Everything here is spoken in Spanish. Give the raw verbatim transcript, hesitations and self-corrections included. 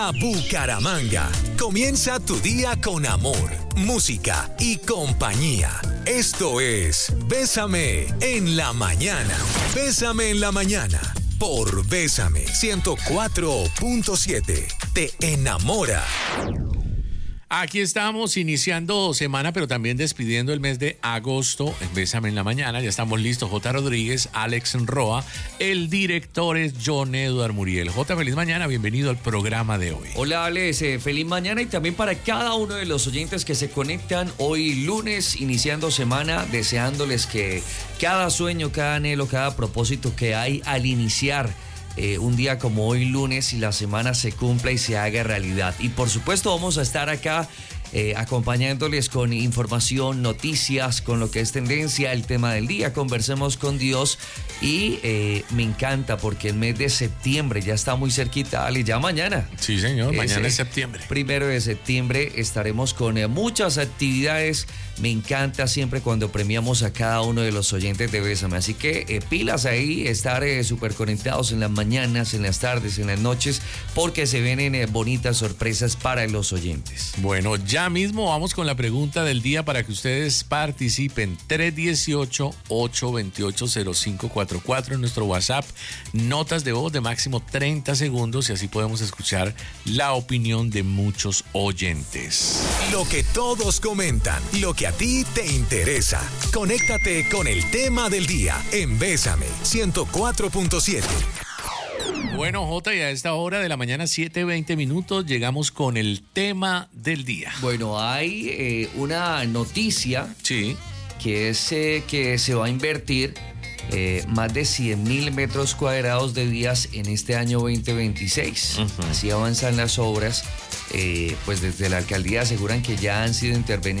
A Bucaramanga. Comienza tu día con amor, música y compañía. Esto es Bésame en la mañana. Bésame en la mañana por Bésame ciento cuatro punto siete. Te enamora. Aquí estamos iniciando semana, pero también despidiendo el mes de agosto. En Bésame en la mañana, ya estamos listos. J. Rodríguez, Alex Roa, el director es John Edward Muriel. J, feliz mañana, bienvenido al programa de hoy. Hola Alex, eh, feliz mañana y también para cada uno de los oyentes que se conectan hoy lunes, iniciando semana, deseándoles que cada sueño, cada anhelo, cada propósito que hay al iniciar Eh, un día como hoy lunes y la semana se cumpla y se haga realidad. Y por supuesto vamos a estar acá eh, acompañándoles con información, noticias, con lo que es tendencia, el tema del día, conversemos con Dios. Y eh, me encanta porque el mes de septiembre ya está muy cerquita, Ale, ya mañana. Sí señor, mañana es es septiembre. Primero de septiembre estaremos con eh, muchas actividades. Me encanta siempre cuando premiamos a cada uno de los oyentes de Bésame. Así que eh, pilas ahí, estar eh, súper conectados en las mañanas, en las tardes, en las noches, porque se vienen eh, bonitas sorpresas para los oyentes. Bueno, ya mismo vamos con la pregunta del día para que ustedes participen. tres uno ocho, ocho dos ocho, cero cinco cuatro cuatro en nuestro WhatsApp. Notas de voz de máximo treinta segundos y así podemos escuchar la opinión de muchos oyentes. Lo que todos comentan, lo que a ti te interesa. Conéctate con el tema del día en Bésame ciento cuatro punto siete. Bueno, Jota, y a esta hora de la mañana, siete veinte minutos, llegamos con el tema del día. Bueno, hay eh, una noticia Sí. que es eh, que se va a invertir eh, más de cien mil metros cuadrados de vías en este año veinte veintiséis. Uh-huh. Así avanzan las obras. Eh, pues desde la alcaldía aseguran que ya han sido intervenidas